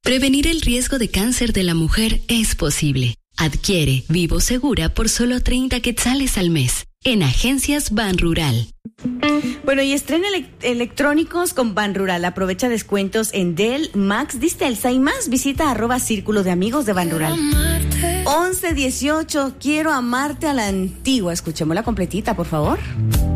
Prevenir el riesgo de cáncer de la mujer es posible. Adquiere Vivo Segura por solo 30 quetzales al mes en Agencias Banrural. Bueno, y estrena electrónicos con Banrural. Aprovecha descuentos en Dell, Max, Distelsa y más. Visita @Círculo de Amigos de Banrural. 1118, quiero amarte a la antigua. Escuchémosla completita, por favor.